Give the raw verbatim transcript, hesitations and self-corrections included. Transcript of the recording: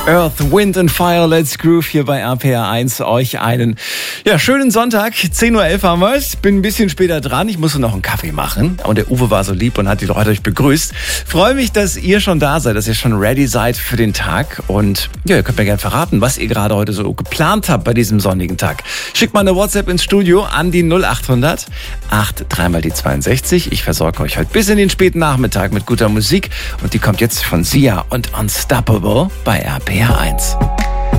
Earth, Wind and Fire, Let's Groove hier bei R P R eins. Euch einen ja, schönen Sonntag. zehn Uhr elf haben wir es. Bin ein bisschen später dran. Ich musste noch einen Kaffee machen. Und der Uwe war so lieb und hat die Leute euch begrüßt. Freue mich, dass ihr schon da seid, dass ihr schon ready seid für den Tag. Und ja, ihr könnt mir gerne verraten, was ihr gerade heute so geplant habt bei diesem sonnigen Tag. Schickt mal eine WhatsApp ins Studio an die null acht hundert acht drei mal die zweiundsechzig. Ich versorge euch heute bis in den späten Nachmittag mit guter Musik. Und die kommt jetzt von Sia und Unstoppable bei R P R eins.